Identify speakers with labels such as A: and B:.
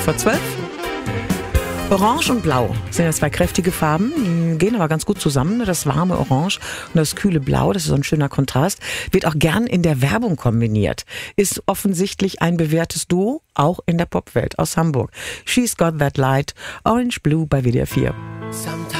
A: Vor 12. Orange und Blau sind ja zwei kräftige Farben, die gehen aber ganz gut zusammen. Das warme Orange und das kühle Blau, das ist so ein schöner Kontrast, wird auch gern in der Werbung kombiniert. Ist offensichtlich ein bewährtes Duo, auch in der Popwelt aus Hamburg. She's Got That Light, Orange Blue bei WDR 4.